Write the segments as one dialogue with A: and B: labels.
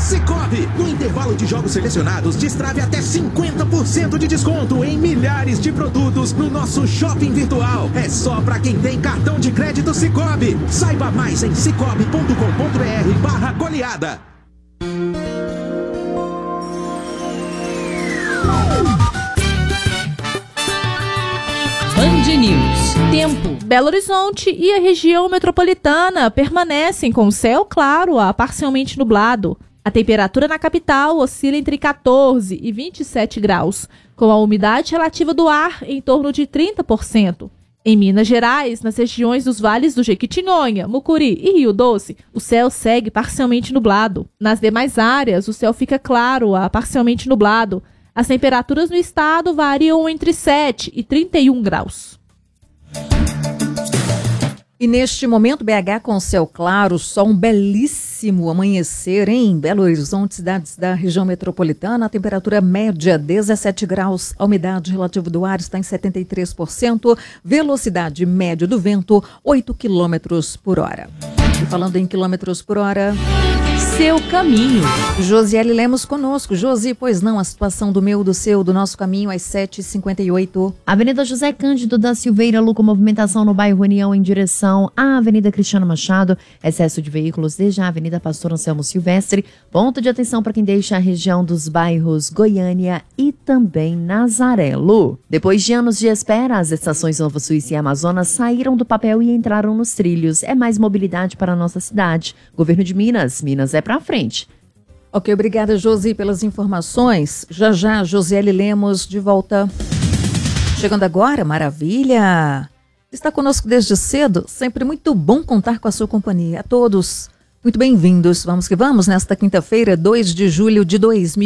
A: Sicoob. No intervalo de jogos selecionados, destrave até 50% de desconto em milhares de produtos no nosso shopping virtual. É só pra quem tem cartão de crédito Sicoob. Saiba mais em cicobi.com.br/goleada.
B: Band News. Tempo.
C: Belo Horizonte e a região metropolitana permanecem com céu claro a parcialmente nublado. A temperatura na capital oscila entre 14 e 27 graus, com a umidade relativa do ar em torno de 30%. Em Minas Gerais, nas regiões dos vales do Jequitinhonha, Mucuri e Rio Doce, o céu segue parcialmente nublado. Nas demais áreas, o céu fica claro a parcialmente nublado. As temperaturas no estado variam entre 7 e 31 graus.
B: E neste momento, BH com céu claro, só um belíssimo amanhecer em Belo Horizonte, cidades da região metropolitana. A temperatura média 17 graus, a umidade relativa do ar está em 73%, velocidade média do vento 8 quilômetros por hora. E falando em quilômetros por hora...
D: Seu caminho.
B: Josiele Lemos conosco. Josi, pois não, a situação do meu, do seu, do nosso caminho às 7h58.
D: Avenida José Cândido da Silveira, locomovimentação no bairro União em direção à Avenida Cristiano Machado. Excesso de veículos desde a Avenida Pastor Anselmo Silvestre. Ponto de atenção para quem deixa a região dos bairros Goiânia e também Nazarelo. Depois de anos de espera, as estações Nova Suíça e Amazonas saíram do papel e entraram nos trilhos. É mais mobilidade para a nossa cidade. Governo de Minas. Minas é pra frente.
B: Ok, obrigada, Josi, pelas informações. Já, Josiele Lemos de volta. Chegando agora, maravilha! Está conosco desde cedo, sempre muito bom contar com a sua companhia. A todos, muito bem-vindos. Vamos que vamos, nesta quinta-feira, 2 de julho de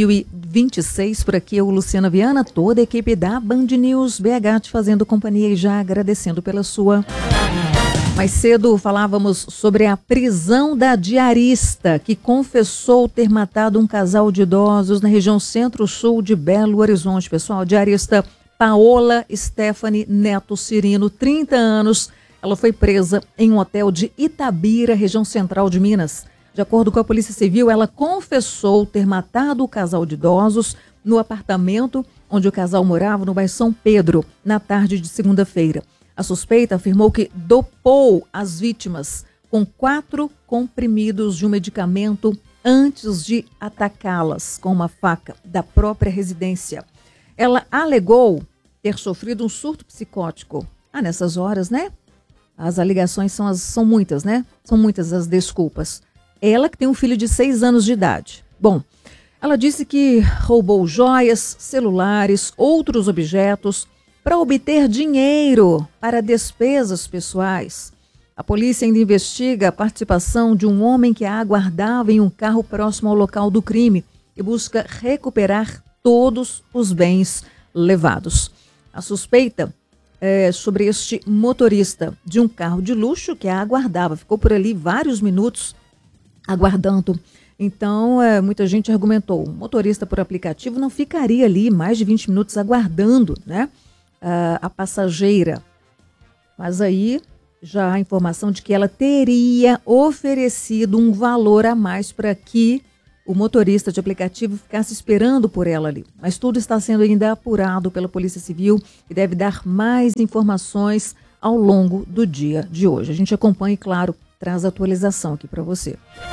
B: 2026. Por aqui eu, Luciana Viana, toda a equipe da Band News BH te fazendo companhia e já agradecendo pela sua... Mais cedo falávamos sobre a prisão da diarista que confessou ter matado um casal de idosos na região centro-sul de Belo Horizonte. Pessoal, a diarista Paola Stephanie Neto Cirino, 30 anos. Ela foi presa em um hotel de Itabira, região central de Minas. De acordo com a Polícia Civil, ela confessou ter matado o casal de idosos no apartamento onde o casal morava no bairro São Pedro, na tarde de segunda-feira. A suspeita afirmou que dopou as vítimas com 4 comprimidos de um medicamento antes de atacá-las com uma faca da própria residência. Ela alegou ter sofrido um surto psicótico. Nessas horas, né? As alegações são muitas, né? São muitas as desculpas. Ela que tem um filho de 6 anos de idade. Bom, ela disse que roubou joias, celulares, outros objetos para obter dinheiro para despesas pessoais. A polícia ainda investiga a participação de um homem que a aguardava em um carro próximo ao local do crime e busca recuperar todos os bens levados. A suspeita é sobre este motorista de um carro de luxo que a aguardava. Ficou por ali vários minutos aguardando. Então, muita gente argumentou, o motorista por aplicativo não ficaria ali mais de 20 minutos aguardando, né? A passageira, mas aí já a informação de que ela teria oferecido um valor a mais para que o motorista de aplicativo ficasse esperando por ela ali. Mas tudo está sendo ainda apurado pela Polícia Civil e deve dar mais informações ao longo do dia de hoje. A gente acompanha e, claro, traz atualização aqui para você.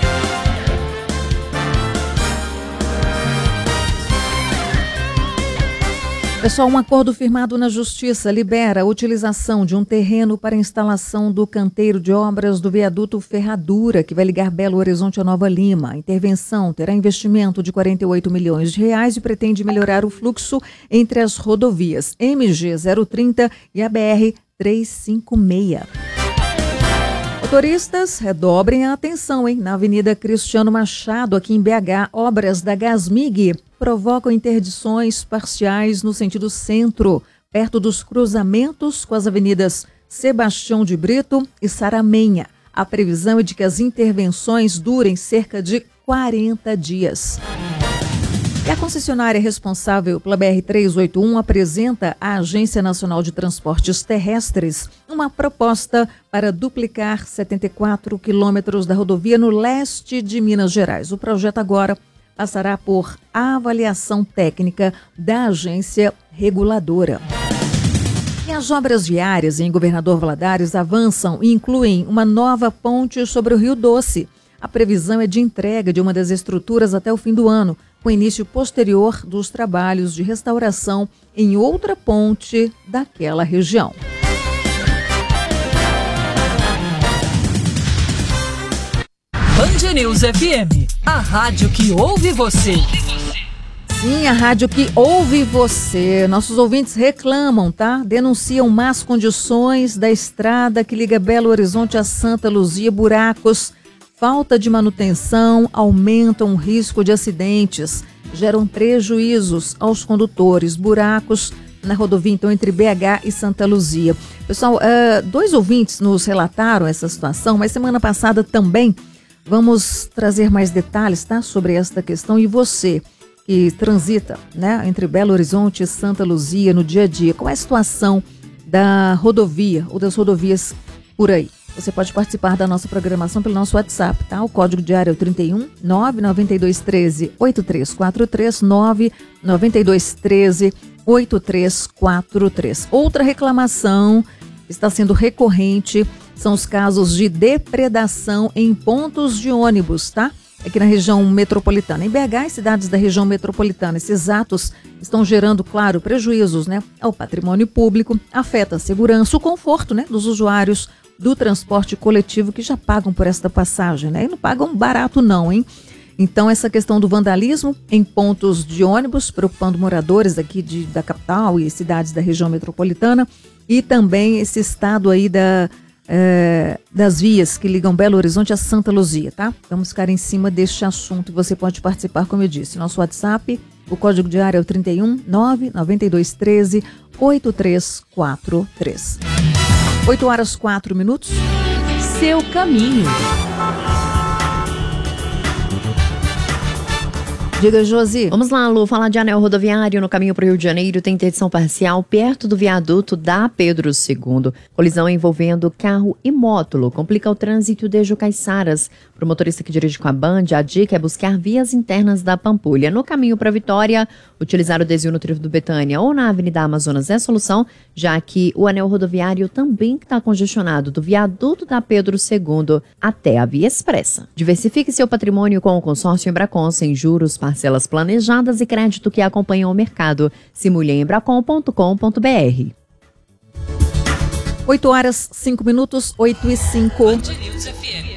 B: Pessoal, um acordo firmado na Justiça libera a utilização de um terreno para a instalação do canteiro de obras do viaduto Ferradura, que vai ligar Belo Horizonte a Nova Lima. A intervenção terá investimento de R$48 milhões e pretende melhorar o fluxo entre as rodovias MG 030 e a BR 356. Motoristas, redobrem a atenção, hein? Na Avenida Cristiano Machado, aqui em BH, obras da Gasmig provocam interdições parciais no sentido centro, perto dos cruzamentos com as avenidas Sebastião de Brito e Saramenha. A previsão é de que as intervenções durem cerca de 40 dias. E a concessionária responsável pela BR-381 apresenta à Agência Nacional de Transportes Terrestres uma proposta para duplicar 74 quilômetros da rodovia no leste de Minas Gerais. O projeto agora passará por avaliação técnica da agência reguladora. E as obras viárias em Governador Valadares avançam e incluem uma nova ponte sobre o Rio Doce. A previsão é de entrega de uma das estruturas até o fim do ano, com início posterior dos trabalhos de restauração em outra ponte daquela região.
E: Band News FM, a rádio que ouve você.
B: Sim, a rádio que ouve você. Nossos ouvintes reclamam, tá? Denunciam más condições da estrada que liga Belo Horizonte a Santa Luzia, buracos, falta de manutenção, aumentam o risco de acidentes, geram prejuízos aos condutores, buracos na rodovia, então, entre BH e Santa Luzia. Pessoal, 2 ouvintes nos relataram essa situação, mas semana passada também vamos trazer mais detalhes, tá? Sobre esta questão. E você que transita, né, entre Belo Horizonte e Santa Luzia no dia a dia, qual é a situação da rodovia ou das rodovias por aí? Você pode participar da nossa programação pelo nosso WhatsApp, tá? O código de área é o 31 99213 8343 99213 8343. Outra reclamação está sendo recorrente são os casos de depredação em pontos de ônibus, tá? Aqui na região metropolitana. Em BH e cidades da região metropolitana, esses atos estão gerando, claro, prejuízos, né, ao patrimônio público, afeta a segurança, o conforto, né, dos usuários do transporte coletivo que já pagam por esta passagem, né? E não pagam barato não, hein? Então, essa questão do vandalismo em pontos de ônibus, preocupando moradores aqui da capital e cidades da região metropolitana, e também esse estado aí das vias que ligam Belo Horizonte a Santa Luzia, tá? Vamos ficar em cima deste assunto e você pode participar, como eu disse. Nosso WhatsApp, o código de área é o 31 99213 8343. 8h04.
E: Seu caminho.
B: Diga, Josi.
D: Vamos lá, Lu, falar de anel rodoviário no caminho para o Rio de Janeiro. Tem interdição parcial perto do viaduto da Pedro II. Colisão envolvendo carro e módulo complica o trânsito de Jucaiçaras. Para o motorista que dirige com a Band, a dica é buscar vias internas da Pampulha. No caminho para Vitória, utilizar o desvio no Trevo do Betânia ou na Avenida Amazonas é solução, já que o anel rodoviário também está congestionado do viaduto da Pedro II até a Via Expressa. Diversifique seu patrimônio com o consórcio Embracon, sem juros, parcelas planejadas e crédito que acompanham o mercado. Simule em embracon.com.br.
B: 8h05, 8h05.
E: Band News FM.